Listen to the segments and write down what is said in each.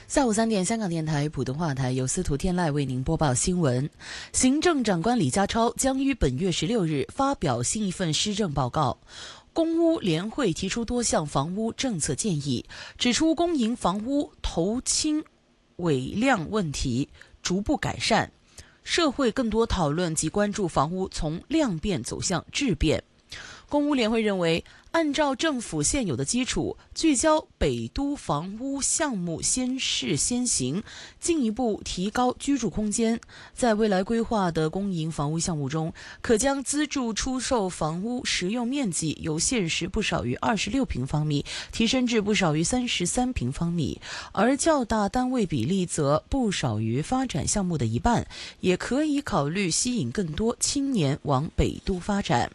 下午3点，香港电台普通话台由司徒天籁为您播报新闻。行政长官李家超将于本月16日发表新一份施政报告。公屋联会提出多项房屋政策建议，指出公营房屋头轻尾量问题逐步改善，社会更多讨论及关注房屋从量变走向质变。公屋联会认为，按照政府现有的基础，聚焦北都房屋项目先试先行，进一步提高居住空间。在未来规划的公营房屋项目中，可将资助出售房屋实用面积由现时不少于26平方米提升至不少于33平方米，而较大单位比例则不少于发展项目的一半，也可以考虑吸引更多青年往北都发展。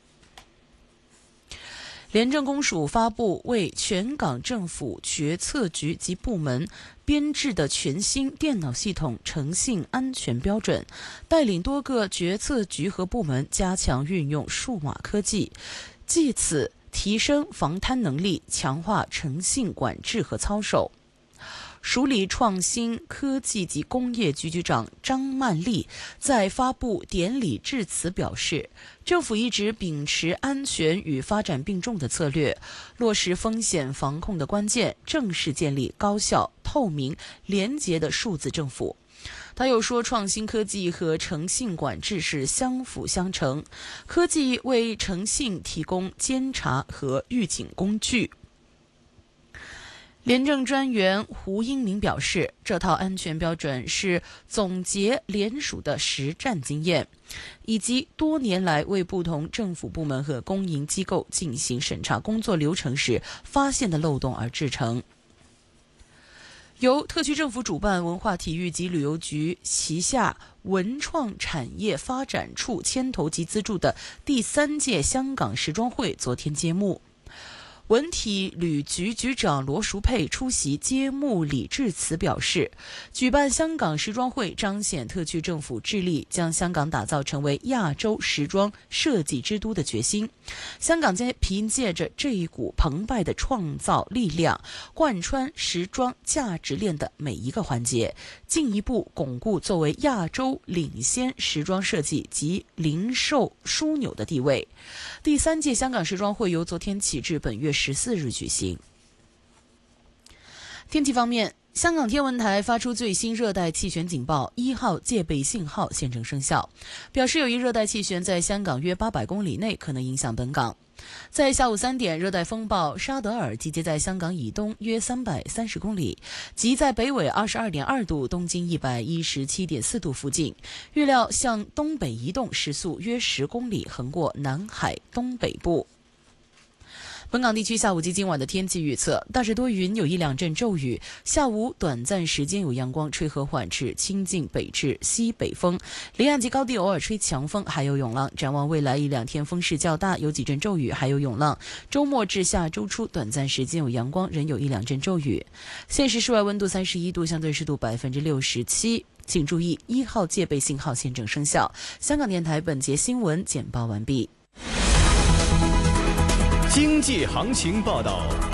廉政公署发布为全港政府决策局及部门编制的全新电脑系统诚信安全标准，带领多个决策局和部门加强运用数码科技，借此提升防贪能力，强化诚信管制和操守。署理创新科技及工业局局长张曼丽在发布典礼致辞表示，政府一直秉持安全与发展并重的策略，落实风险防控的关键正是建立高效、透明、廉洁的数字政府。他又说，创新科技和诚信管制是相辅相成，科技为诚信提供监察和预警工具。廉政专员胡英明表示，这套安全标准是总结联署的实战经验，以及多年来为不同政府部门和公营机构进行审查工作流程时发现的漏洞而制成。由特区政府主办、文化体育及旅游局旗下文创产业发展处牵头及资助的第3届香港时装会昨天揭幕。文体旅局局长罗淑佩出席揭幕礼致辞表示，举办香港时装会彰显特区政府致力将香港打造成为亚洲时装设计之都的决心。香港将凭借着这一股澎湃的创造力量，贯穿时装价值链的每一个环节，进一步巩固作为亚洲领先时装设计及零售枢纽的地位。第3届香港时装会由昨天起至本月14日举行。天气方面，香港天文台发出最新热带气旋警报1号戒备信号现正生效，表示有一热带气旋在香港约800公里内可能影响本港。在下午3点，热带风暴沙德尔集结在香港以东约330公里，即在北纬22.2度、东经117.4度附近，预料向东北移动，时速约10公里，横过南海东北部。本港地区下午及今晚的天气预测，大致多云，有1-2阵骤雨，下午短暂时间有阳光，吹和缓至清劲北至西北风，离岸及高地偶尔吹强风，还有涌浪。展望未来1-2天风势较大，有几阵骤雨，还有涌浪。周末至下周初短暂时间有阳光，仍有1-2阵骤雨。现时室外温度31度，相对湿度67%。请注意1号戒备信号现正生效。香港电台本节新闻简报完毕。 经济行情报道。